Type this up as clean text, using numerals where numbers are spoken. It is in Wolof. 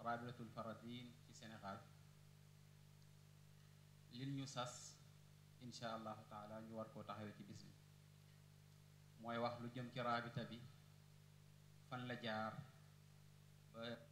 rabilatul faradin ci Sénégal lin ñu sas insha allahu taala ñu war koo taxawee ci bis bi mooy wax lu jëm ci rabita bi fan la jaar ba